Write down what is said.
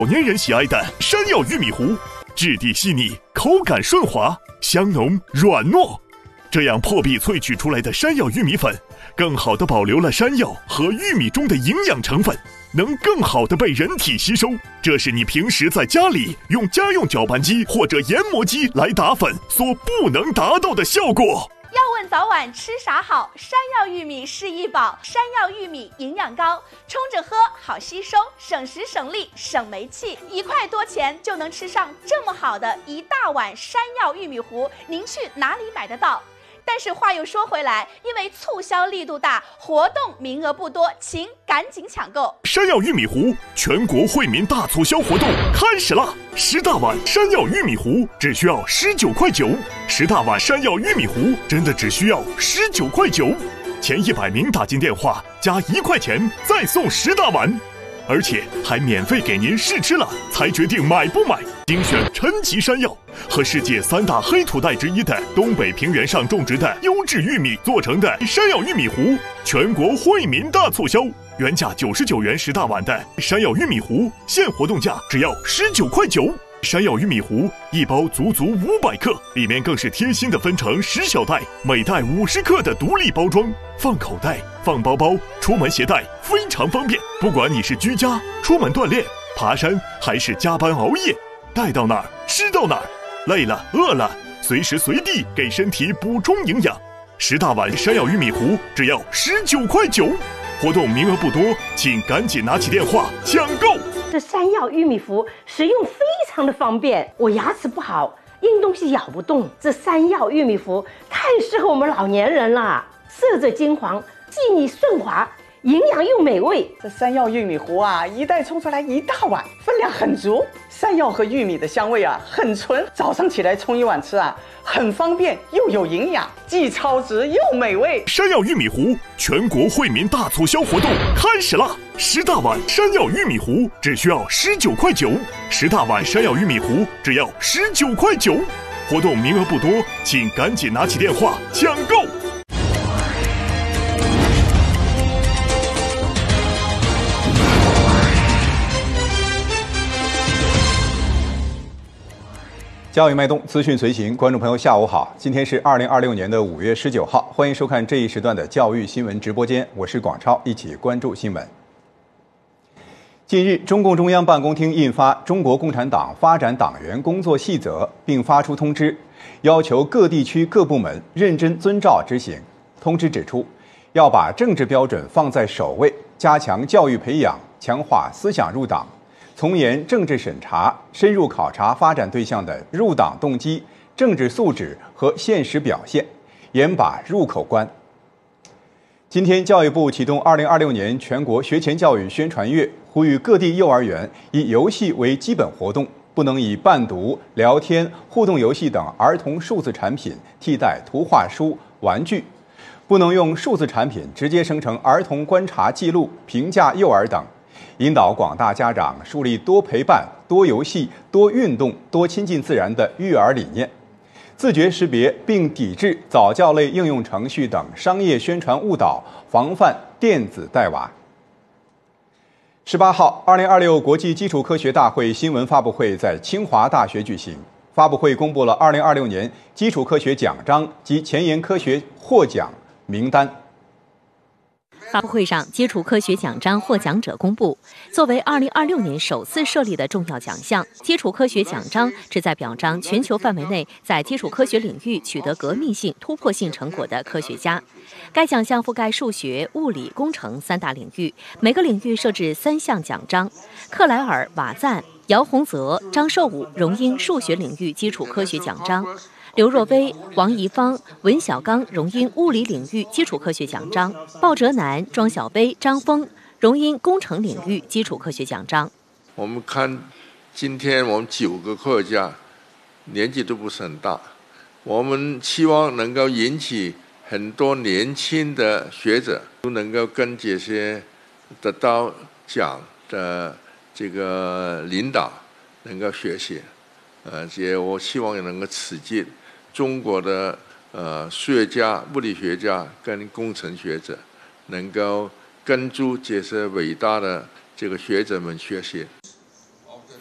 老年人喜爱的山药玉米糊，质地细腻，口感顺滑，香浓软糯。这样破壁萃取出来的山药玉米粉，更好地保留了山药和玉米中的营养成分，能更好地被人体吸收。这是你平时在家里用家用搅拌机或者研磨机来打粉所不能达到的效果。 要问早晚吃啥好，山药玉米是一宝。山药玉米营养高，冲着喝好吸收，省时省力省煤气，1块多钱就能吃上这么好的一大碗山药玉米糊，您去哪里买得到？但是话又说回来，因为促销力度大，活动名额不多，请赶紧抢购。 山药玉米糊全国惠民大促销活动开始啦！10大碗山药玉米糊只需要19块9，10大碗山药玉米糊真的只需要19块9，前100名打进电话加1块钱再送10大碗，而且还免费给您试吃了才决定买不买。精选陈皮山药和世界3大黑土带之一的东北平原上种植的优质玉米做成的山药玉米糊，全国惠民大促销，原价99元10大碗的山药玉米糊，现活动价只要19块9。山药玉米糊一包足足500克，里面更是贴心的分成10小袋，每袋50克的独立包装，放口袋、放包包，出门携带非常方便。不管你是居家、出门锻炼、爬山，还是加班熬夜，带到哪儿吃到哪儿，累了饿了，随时随地给身体补充营养。10大碗山药玉米糊只要19块9，活动名额不多，请赶紧拿起电话抢购。 这山药玉米糊食用非常的方便，我牙齿不好，硬东西咬不动，这山药玉米糊太适合我们老年人了，色泽金黄，细腻顺滑，营养又美味。 这山药玉米糊啊，一袋冲出来一大碗，分量很足。山药和玉米的香味啊，很纯，早上起来冲一碗吃啊，很方便又有营养，既超值又美味。 山药玉米糊全国惠民大促销活动开始啦！10大碗山药玉米糊只需要19块9，10大碗山药玉米糊只要19块9，活动名额不多，请赶紧拿起电话抢购。 教育脉动，资讯随行，观众朋友下午好，今天是2026年的5月19号，欢迎收看这一时段的教育新闻直播间，我是广超，一起关注新闻。近日，中共中央办公厅印发《中国共产党发展党员工作细则》，并发出通知，要求各地区各部门认真遵照执行。通知指出，要把政治标准放在首位，加强教育培养，强化思想入党。从严政治审查，深入考察发展对象的入党动机、政治素质和现实表现，严把入口关。今天，教育部启动2026年全国学前教育宣传月，呼吁各地幼儿园以游戏为基本活动，不能以伴读、聊天、互动游戏等儿童数字产品替代图画书、玩具，不能用数字产品直接生成儿童观察记录、评价幼儿等。引导广大家长树立多陪伴、多游戏、多运动、多亲近自然的育儿理念，自觉识别并抵制早教类应用程序等商业宣传误导，防范电子带娃。18号，2026国际基础科学大会新闻发布会在清华大学举行。发布会公布了2026年基础科学奖章及前沿科学获奖名单。 发布会上，基础科学奖章获奖者公布。作为2026年首次设立的重要奖项，基础科学奖章旨在表彰全球范围内在基础科学领域取得革命性、突破性成果的科学家。该奖项覆盖数学、物理、工程3大领域，每个领域设置3项奖章。克莱尔、瓦赞、姚洪泽、张寿武荣膺数学领域基础科学奖章。刘若薇、王怡芳、文小刚荣膺物理领域基础科学奖章，鲍哲南、庄小杯、张峰荣膺工程领域基础科学奖章。 我们看，今天我们9个科学家年纪都不是很大，我们期望能够引起很多年轻的学者都能够跟这些得到奖的这个领导能够学习，我希望也能够刺激中国的数学家、物理学家跟工程学者能够跟住这些伟大的这个学者们学习。